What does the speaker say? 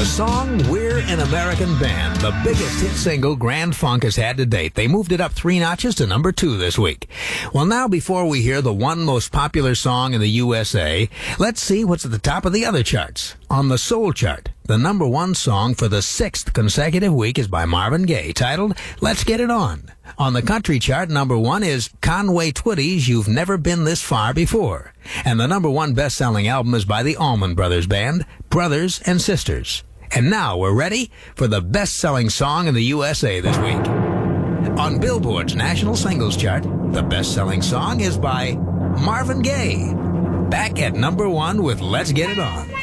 The song We're an American Band, the biggest hit single Grand Funk has had to date. They moved it up 3 notches to number 2 this week. Well, now before we hear the one most popular song in the USA, let's see what's at the top of the other charts. On the soul chart, the number 1 song for the 6th consecutive week is by Marvin Gaye, titled Let's Get It On. On the country chart, number 1 is Conway Twitty's You've Never Been This Far Before. And the number 1 best-selling album is by the Allman Brothers Band, Brothers and Sisters. And now we're ready for the best-selling song in the USA this week. On Billboard's National Singles Chart, the best-selling song is by Marvin Gaye. Back at number 1 with Let's Get It On.